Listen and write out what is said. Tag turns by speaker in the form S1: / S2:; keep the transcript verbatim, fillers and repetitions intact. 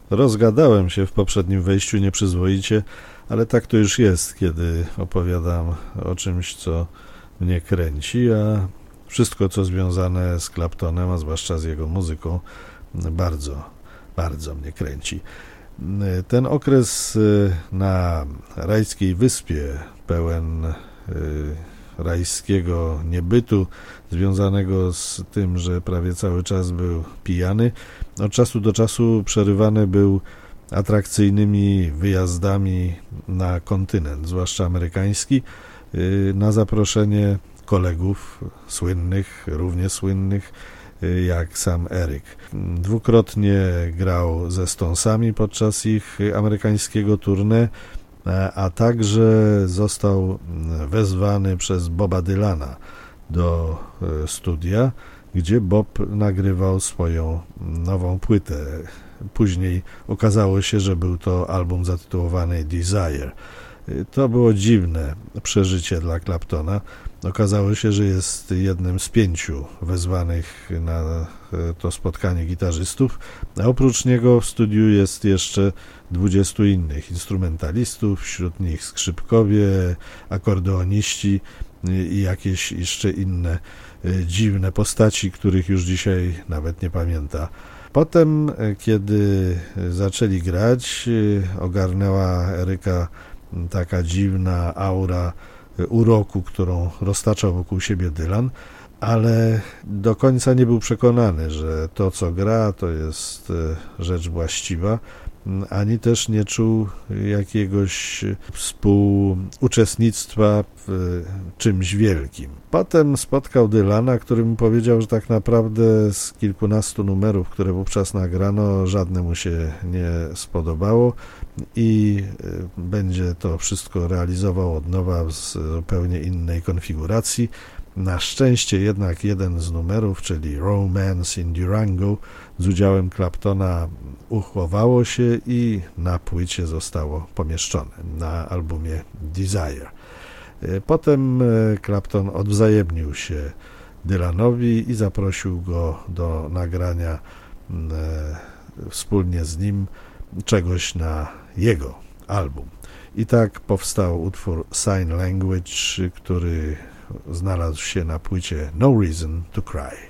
S1: Rozgadałem się w poprzednim wejściu nieprzyzwoicie, ale tak to już jest, kiedy opowiadam o czymś, co mnie kręci, a wszystko, co związane z Claptonem, a zwłaszcza z jego muzyką, bardzo, bardzo mnie kręci. Ten okres na rajskiej wyspie, pełen rajskiego niebytu, związanego z tym, że prawie cały czas był pijany, od czasu do czasu przerywany był atrakcyjnymi wyjazdami na kontynent, zwłaszcza amerykański, na zaproszenie kolegów słynnych, równie słynnych jak sam Eric. Dwukrotnie grał ze Stonesami podczas ich amerykańskiego tournée, a także został wezwany przez Boba Dylana do studia, gdzie Bob nagrywał swoją nową płytę. Później okazało się, że był to album zatytułowany Desire. To było dziwne przeżycie dla Claptona. Okazało się, że jest jednym z pięciu wezwanych na to spotkanie gitarzystów, a oprócz niego w studiu jest jeszcze dwudziestu innych instrumentalistów, wśród nich skrzypkowie, akordeoniści i jakieś jeszcze inne dziwne postaci, których już dzisiaj nawet nie pamięta. Potem, kiedy zaczęli grać, ogarnęła Eryka taka dziwna aura uroku, którą roztaczał wokół siebie Dylan, ale do końca nie był przekonany, że to, co gra, to jest rzecz właściwa, ani też nie czuł jakiegoś współuczestnictwa w czymś wielkim. Potem spotkał Dylana, który mu powiedział, że tak naprawdę z kilkunastu numerów, które wówczas nagrano, żadne mu się nie spodobało i będzie to wszystko realizował od nowa w zupełnie innej konfiguracji. Na szczęście jednak jeden z numerów, czyli Romance in Durango, z udziałem Claptona uchowało się i na płycie zostało pomieszczone na albumie Desire. Potem Clapton odwzajemnił się Dylanowi i zaprosił go do nagrania wspólnie z nim czegoś na jego album. I tak powstał utwór Sign Language, który znalazł się na płycie No Reason to Cry.